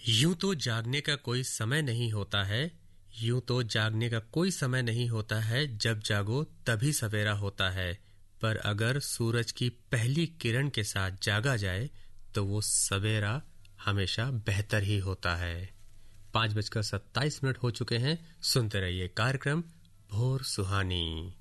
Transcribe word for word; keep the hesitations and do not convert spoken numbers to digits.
यूं तो जागने का कोई समय नहीं होता है, यूं तो जागने का कोई समय नहीं होता है, जब जागो तभी सवेरा होता है। पर अगर सूरज की पहली किरण के साथ जागा जाए तो वो सवेरा हमेशा बेहतर ही होता है। पांच बजकर सत्ताईस मिनट हो चुके हैं। सुनते रहिए कार्यक्रम भोर सुहानी।